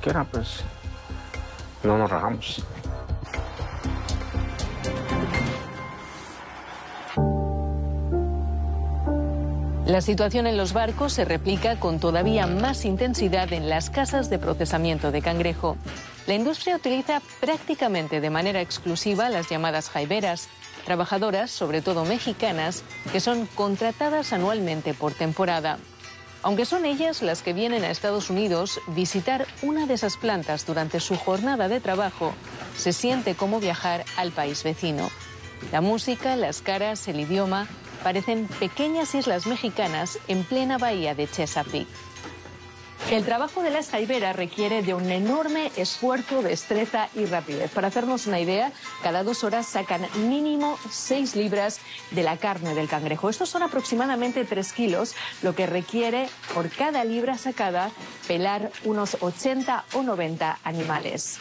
quiera, pues no nos rajamos. La situación en los barcos se replica con todavía más intensidad en las casas de procesamiento de cangrejo. La industria utiliza prácticamente de manera exclusiva las llamadas jaiberas, trabajadoras, sobre todo mexicanas, que son contratadas anualmente por temporada. Aunque son ellas las que vienen a Estados Unidos, visitar una de esas plantas durante su jornada de trabajo se siente como viajar al país vecino. La música, las caras, el idioma parecen pequeñas islas mexicanas en plena bahía de Chesapeake. El trabajo de las jaiberas requiere de un enorme esfuerzo, destreza y rapidez. Para hacernos una idea, cada 2 horas sacan mínimo 6 libras de la carne del cangrejo. Estos son aproximadamente 3 kilos, lo que requiere por cada libra sacada pelar unos 80 o 90 animales.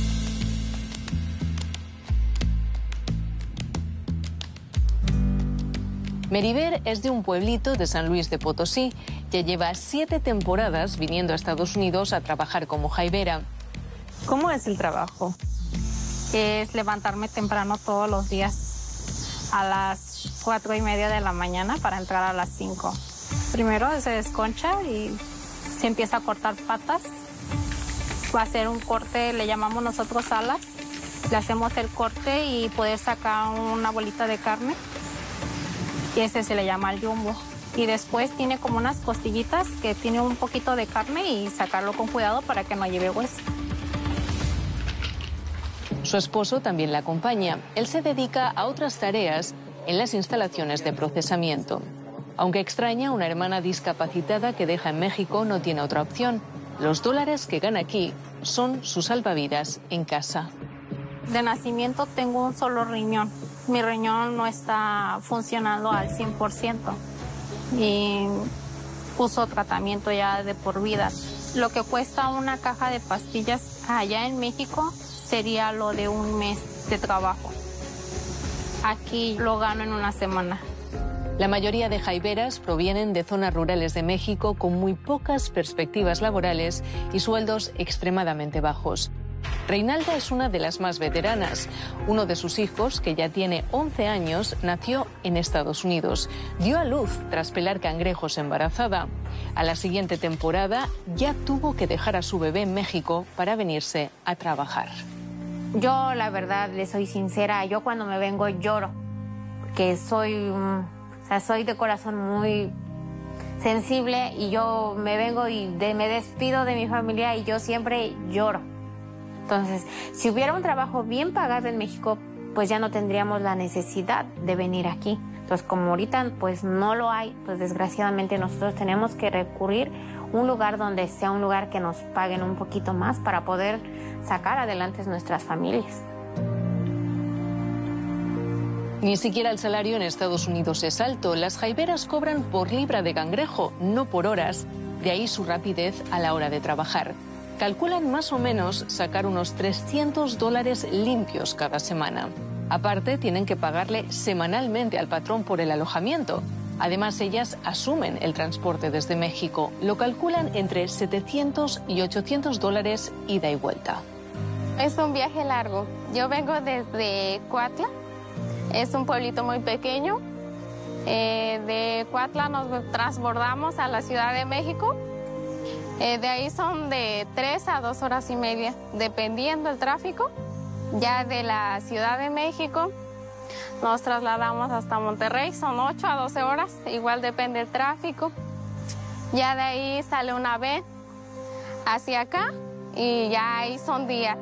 Meriver es de un pueblito de San Luis de Potosí que lleva 7 temporadas viniendo a Estados Unidos a trabajar como jaibera. ¿Cómo es el trabajo? Es levantarme temprano todos los días a las 4:30 de la mañana para entrar a las 5. Primero se desconcha y se empieza a cortar patas. Va a ser un corte, le llamamos nosotros alas. Le hacemos el corte y poder sacar una bolita de carne. Y ese se le llama el jumbo. Y después tiene como unas costillitas que tiene un poquito de carne y sacarlo con cuidado para que no lleve hueso. Su esposo también la acompaña. Él se dedica a otras tareas en las instalaciones de procesamiento. Aunque extraña, una hermana discapacitada que deja en México no tiene otra opción. Los dólares que gana aquí son su salvavidas en casa. De nacimiento tengo un solo riñón. Mi riñón no está funcionando al 100% y puso tratamiento ya de por vida. Lo que cuesta una caja de pastillas allá en México sería lo de un mes de trabajo. Aquí lo gano en una semana. La mayoría de jaiberas provienen de zonas rurales de México con muy pocas perspectivas laborales y sueldos extremadamente bajos. Reinalda es una de las más veteranas. Uno de sus hijos, que ya tiene 11 años, nació en Estados Unidos. Dio a luz tras pelar cangrejos embarazada. A la siguiente temporada ya tuvo que dejar a su bebé en México para venirse a trabajar. Yo, la verdad, le soy sincera, yo cuando me vengo lloro, porque soy de corazón muy sensible y yo me vengo y me despido de mi familia y yo siempre lloro. Entonces, si hubiera un trabajo bien pagado en México, pues ya no tendríamos la necesidad de venir aquí. Entonces, como ahorita pues no lo hay, pues desgraciadamente nosotros tenemos que recurrir a un lugar donde sea un lugar que nos paguen un poquito más para poder sacar adelante nuestras familias. Ni siquiera el salario en Estados Unidos es alto. Las jaiberas cobran por libra de cangrejo, no por horas. De ahí su rapidez a la hora de trabajar. Calculan más o menos sacar unos $300 limpios cada semana. Aparte, tienen que pagarle semanalmente al patrón por el alojamiento. Además, ellas asumen el transporte desde México. Lo calculan entre $700 y $800 ida y vuelta. Es un viaje largo. Yo vengo desde Cuautla. Es un pueblito muy pequeño. De Cuautla nos transbordamos a la Ciudad de México. De ahí son de 3 a 2 horas y media, dependiendo del tráfico. Ya de la Ciudad de México nos trasladamos hasta Monterrey, son 8 a 12 horas, igual depende del tráfico. Ya de ahí sale una vez hacia acá y ya ahí son días.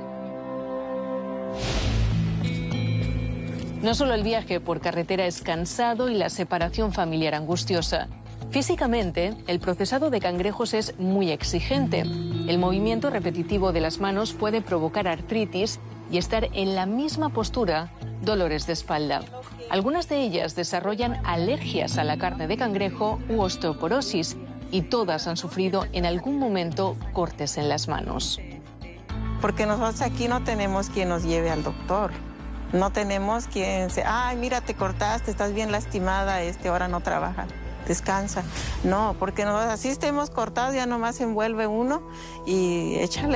No solo el viaje por carretera es cansado y la separación familiar angustiosa. Físicamente, el procesado de cangrejos es muy exigente. El movimiento repetitivo de las manos puede provocar artritis y estar en la misma postura, dolores de espalda. Algunas de ellas desarrollan alergias a la carne de cangrejo u osteoporosis y todas han sufrido en algún momento cortes en las manos. Porque nosotros aquí no tenemos quien nos lleve al doctor. No tenemos quien se... Ay, mira, te cortaste, estás bien lastimada, ahora no trabaja. Descansa. No, porque así estemos cortados, ya nomás envuelve uno y échale